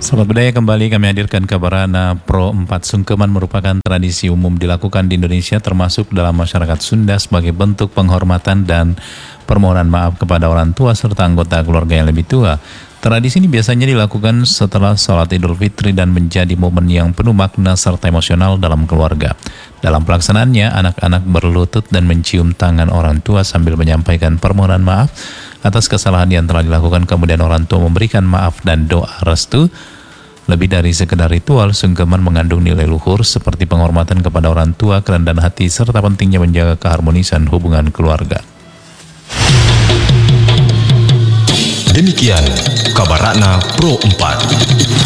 Sahabat budaya, kembali kami hadirkan kabar Pro 4. Sungkeman merupakan tradisi umum dilakukan di Indonesia, termasuk dalam masyarakat Sunda sebagai bentuk penghormatan dan permohonan maaf kepada orang tua serta anggota keluarga yang lebih tua. Tradisi ini biasanya dilakukan setelah sholat Idul Fitri dan menjadi momen yang penuh makna serta emosional dalam keluarga. Dalam pelaksanaannya, anak-anak berlutut dan mencium tangan orang tua sambil menyampaikan permohonan maaf atas kesalahan yang telah dilakukan. Kemudian orang tua memberikan maaf dan doa restu. Lebih dari sekedar ritual, sungkeman mengandung nilai luhur seperti penghormatan kepada orang tua, kerendahan hati, serta pentingnya menjaga keharmonisan hubungan keluarga. Demikian kabar Pro 4.